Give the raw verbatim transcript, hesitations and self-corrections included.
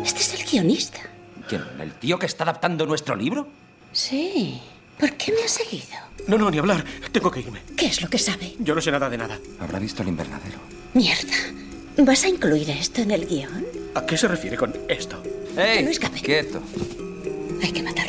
Este es el guionista. ¿Quién? ¿El tío que está adaptando nuestro libro? Sí. ¿Por qué me has seguido? No, no, ni hablar. Tengo que irme. ¿Qué es lo que sabe? Yo no sé nada de nada. Habrá visto el invernadero. Mierda. ¿Vas a incluir esto en el guión? ¿A qué se refiere con esto? ¡Ey! Que no escape. ¡Quieto! Hay que matarlo.